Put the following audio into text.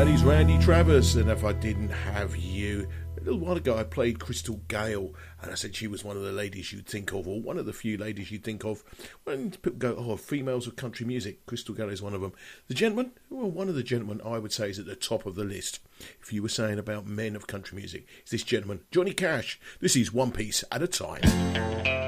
everybody's Randy Travis, and if I didn't have you. A little while ago I played Crystal Gale, and I said she was one of the ladies you'd think of, or one of the few ladies you'd think of when people go, oh, females of country music. Crystal Gale is one of them. The gentleman, well, one of the gentlemen I would say is at the top of the list. If you were saying about men of country music, it's this gentleman, Johnny Cash. This is One Piece at a Time.